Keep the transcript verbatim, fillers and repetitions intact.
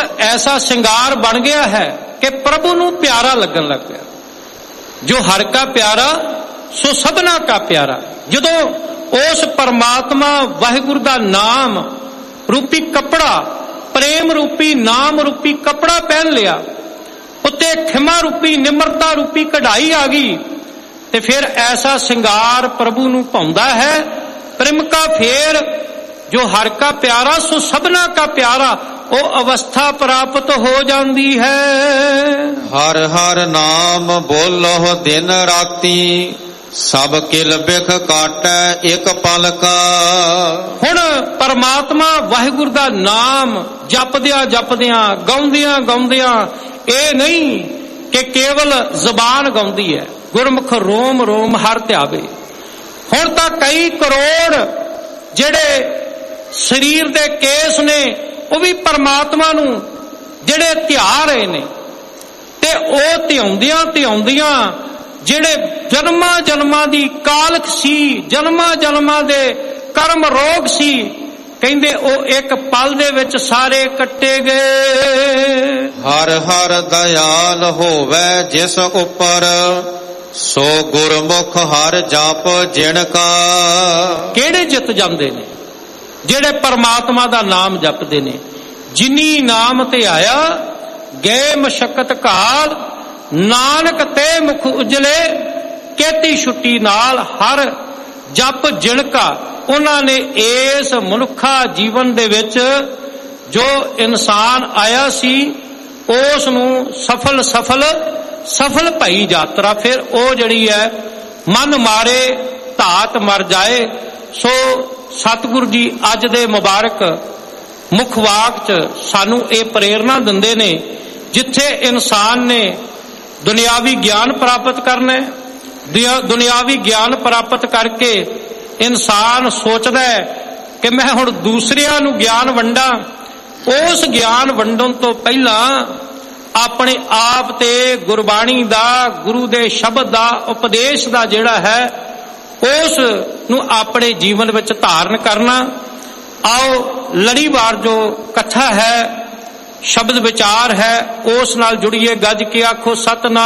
ਐਸਾ ਸ਼ਿੰਗਾਰ ਬਣ ਗਿਆ ਹੈ ਕਿ ਪ੍ਰਭੂ ਨੂੰ ਪਿਆਰਾ ਲੱਗਣ ਲੱਗ ਪਿਆ। ਜੋ ਹਰ ਕਾ ਪਿਆਰਾ ਸੋ ਸਭਨਾ ਕਾ ਪਿਆਰਾ। ਜਦੋਂ ਉਸ ਪਰਮਾਤਮਾ ਵਾਹਿਗੁਰੂ ਦਾ ਨਾਮ ਰੂਪੀ ਕੱਪੜਾ, ਪ੍ਰੇਮ ਰੂਪੀ ਨਾਮ ਰੂਪੀ ਕੱਪੜਾ ਪਹਿਨ ਲਿਆ, ਉੱਤੇ ਖਿਮਾ ਰੂਪੀ ਨਿਮਰਤਾ ਰੂਪੀ ਕਢਾਈ ਆ ਗਈ, ਤੇ ਫਿਰ ਐਸਾ ਸ਼ਿੰਗਾਰ ਪ੍ਰਭੂ ਨੂੰ ਭਾਉਂਦਾ ਹੈ। ਪ੍ਰੇਮ ਕਾ ਫੇਰ ਜੋ ਹਰ ਕਾ ਪਿਆਰਾ ਸੋ ਸਭਨਾ ਕਾ ਪਿਆਰਾ, ਉਹ ਅਵਸਥਾ ਪ੍ਰਾਪਤ ਹੋ ਜਾਂਦੀ ਹੈ। ਹਰ ਹਰ ਨਾਮ ਬੋਲੋ ਦਿਨ ਰਾਤੀ, ਸਭ ਕਿਲ ਬਿਖ ਕਾਟੈ ਇੱਕ ਪਲ ਕਾ। ਹੁਣ ਪਰਮਾਤਮਾ ਵਾਹਿਗੁਰੂ ਦਾ ਨਾਮ ਜਪਦਿਆਂ ਜਪਦਿਆਂ, ਗਾਉਂਦਿਆਂ ਗਾਉਂਦਿਆਂ, ਇਹ ਨਹੀਂ ਕਿ ਕੇਵਲ ਜ਼ਬਾਨ ਗਾਉਂਦੀ ਹੈ, ਗੁਰਮੁਖ ਰੋਮ ਰੋਮ ਹਰ ਧਿਆਵੇ। ਹੁਣ ਤਾਂ ਕਈ ਕਰੋੜ ਜਿਹੜੇ ਸਰੀਰ ਦੇ ਕੇਸ ਨੇ ਉਹ ਵੀ ਪਰਮਾਤਮਾ ਨੂੰ ਜਿਹੜੇ ਧਿਆ ਰਹੇ ਨੇ, ਤੇ ਉਹ ਧਿਆਉਂਦਿਆਂ ਧਿਆਉਂਦਿਆਂ ਜਿਹੜੇ ਜਨਮਾਂ ਜਨਮਾਂ ਦੀ ਕਾਲਖ ਸੀ, ਜਨਮਾਂ ਜਨਮਾਂ ਦੇ ਕਰਮ ਰੋਗ ਸੀ, ਕਹਿੰਦੇ ਉਹ ਇੱਕ ਪਲ ਦੇ ਵਿੱਚ ਸਾਰੇ ਕੱਟੇ ਗਏ। ਹਰ ਹਰ ਦਇਆਲ ਹੋਵੇ ਜਿਸ ਉੱਪਰ, ਸੋ ਗੁਰਮੁਖ ਹਰ ਜਪ ਜਿਣ ਕਾ। ਕਿਹੜੇ ਜਿੱਤ ਜਾਂਦੇ ਨੇ? ਜਿਹੜੇ ਪਰਮਾਤਮਾ ਦਾ ਨਾਮ ਜਪਦੇ ਨੇ। ਜਿਨੀ ਨਾਮ ਤੇ ਆਇਆ ਗਏ ਮਸ਼ਕਤ ਕਾਲ, ਨਾਨਕ ਤੇ ਮੁਖ ਉਜਲੇ ਕੇਤੀ ਛੁੱਟੀ ਨਾਲ। ਹਰ ਜਪ ਜਿਣਕਾ, ਉਹਨਾਂ ਨੇ ਇਸ ਮਨੁੱਖਾ ਜੀਵਨ ਦੇ ਵਿੱਚ ਜੋ ਇਨਸਾਨ ਆਇਆ ਸੀ ਉਸ ਨੂੰ ਸਫਲ ਸਫਲ ਸਫਲ ਭਈ ਯਾਤਰਾ। ਫਿਰ ਉਹ ਜਿਹੜੀ ਹੈ ਮਨ ਮਾਰੇ ਧਾਤ ਮਰ ਜਾਏ। ਸੋ ਸਤਿਗੁਰੂ ਜੀ ਅੱਜ ਦੇ ਮੁਬਾਰਕ ਮੁੱਖ ਵਾਕ 'ਚ ਸਾਨੂੰ ਇਹ ਪ੍ਰੇਰਨਾ ਦਿੰਦੇ ਨੇ, ਜਿੱਥੇ ਇਨਸਾਨ ਨੇ ਦੁਨਿਆਵੀ ਗਿਆਨ ਪ੍ਰਾਪਤ ਕਰਨਾ ਹੈ, ਦੁਨਿਆਵੀ ਗਿਆਨ ਪ੍ਰਾਪਤ ਕਰਕੇ ਇਨਸਾਨ ਸੋਚਦਾ ਹੈ ਕਿ ਮੈਂ ਹੁਣ ਦੂਸਰਿਆਂ ਨੂੰ ਗਿਆਨ ਵੰਡਾਂ। ਉਸ ਗਿਆਨ ਵੰਡਣ ਤੋਂ ਪਹਿਲਾਂ ਆਪਣੇ ਆਪ ਤੇ ਗੁਰਬਾਣੀ ਦਾ, ਗੁਰੂ ਦੇ ਸ਼ਬਦ ਦਾ, ਉਪਦੇਸ਼ ਦਾ ਜਿਹੜਾ ਹੈ ਉਸ ਨੂੰ ਆਪਣੇ ਜੀਵਨ ਵਿੱਚ ਧਾਰਨ ਕਰਨਾ। ਆਓ ਲੜੀਵਾਰ ਜੋ ਕਥਾ ਹੈ, ਸ਼ਬਦ ਵਿਚਾਰ ਹੈ, ਉਸ ਨਾਲ ਜੁੜੀਏ। ਗੱਜ ਕੇ ਆਖੋ ਸਤਿਨਾਮ।